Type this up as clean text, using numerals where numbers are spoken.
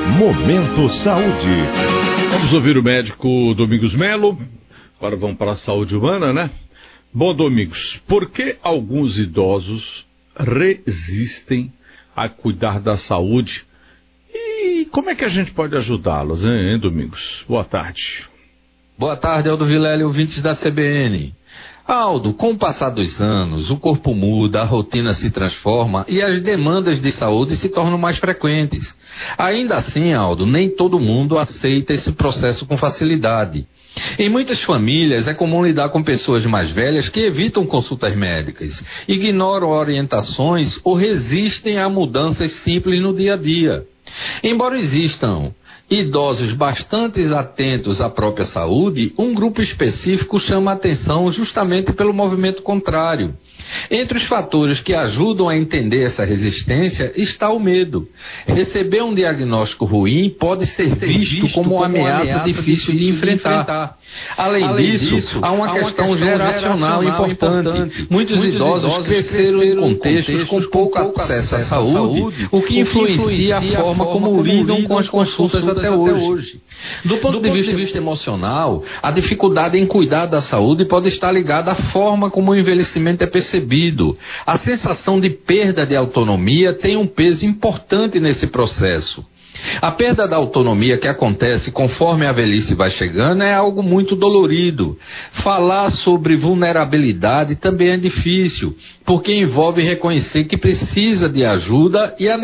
Momento Saúde. Vamos ouvir o médico Domingos Melo. Agora vamos para a saúde humana, né? Bom, Domingos, por que alguns idosos resistem a cuidar da saúde? E como é que a gente pode ajudá-los, hein, Domingos? Boa tarde. Boa tarde, Aldo Vilela e ouvintes da CBN. Aldo, com o passar dos anos, o corpo muda, a rotina se transforma e as demandas de saúde se tornam mais frequentes. Ainda assim, Aldo, nem todo mundo aceita esse processo com facilidade. Em muitas famílias é comum lidar com pessoas mais velhas que evitam consultas médicas, ignoram orientações ou resistem a mudanças simples no dia a dia. Embora existam idosos bastante atentos à própria saúde, um grupo específico chama a atenção justamente pelo movimento contrário. Entre os fatores que ajudam a entender essa resistência está o medo. Receber um diagnóstico ruim pode ser visto como uma ameaça difícil de enfrentar. Além disso, há uma questão geracional importante. Muitos idosos cresceram em contextos com pouco acesso à saúde, o que influencia a forma como lidam com as consultas até hoje. Do ponto de vista emocional, a dificuldade em cuidar da saúde pode estar ligada à forma como o envelhecimento é percebido. A sensação de perda de autonomia tem um peso importante nesse processo. A perda da autonomia que acontece conforme a velhice vai chegando é algo muito dolorido. Falar sobre vulnerabilidade também é difícil, porque envolve reconhecer que precisa de ajuda e a